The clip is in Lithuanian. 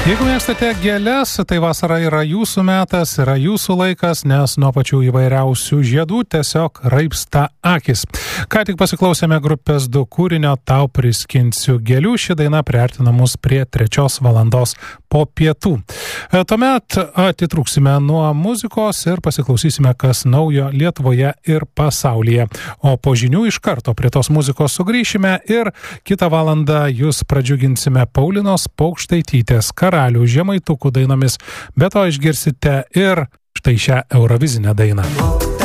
Jeigu mėgstate gėles, tai vasara yra jūsų metas, yra jūsų laikas, nes nuo pačių įvairiausių žiedų tiesiog raibsta akis. Ką tik pasiklausėme grupės 2 kūrinio Tau priskinsiu gėlių. Ši daina priartina mus prie 3 valandos po pietų. Tuomet atitrūksime nuo muzikos ir pasiklausysime, kas naujo Lietuvoje ir pasaulyje. O po žinių iš karto prie tos muzikos sugrįšime ir kitą valandą jūs pradžiuginsime Paulinos Paukštaitytės Karalių žemaitukų dainomis, be to išgirsite ir štai šią eurovizinę dainą.